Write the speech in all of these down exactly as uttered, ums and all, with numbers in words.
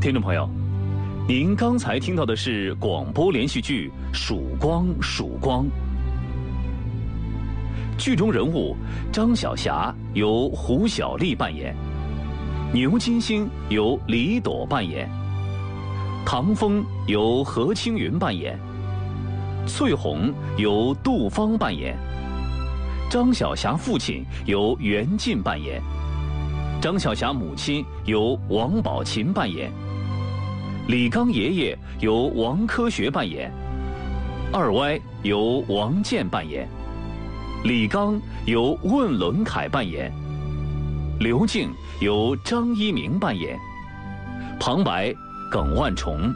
听众朋友，您刚才听到的是广播连续剧《曙光曙光》，剧中人物张晓霞由胡小丽扮演，牛金星由李朵扮演，唐风由何青云扮演，翠红由杜芳扮演，张晓霞父亲由袁进扮演，张晓霞母亲由王宝琴扮演，李刚爷爷由王科学扮演，二歪由王健扮演，李刚由问伦凯扮演，刘静由张一鸣扮演，旁白耿万重。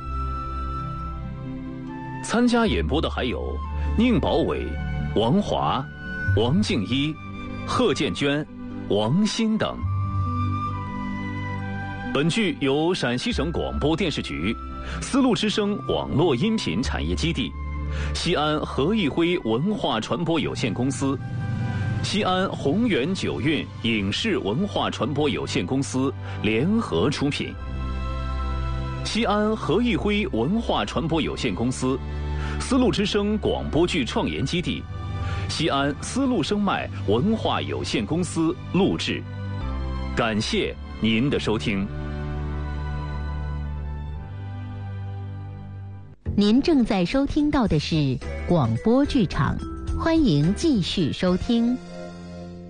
参加演播的还有宁宝伟、王华、王静一、贺建娟、王鑫等。本剧由陕西省广播电视局、丝路之声网络音频产业基地、西安何义辉文化传播有限公司、西安宏源九韵影视文化传播有限公司联合出品。西安何义辉文化传播有限公司、丝路之声广播剧创研基地、西安丝路声脉文化有限公司录制。感谢您的收听。 您正在收听到的是广播剧场，欢迎继续收听。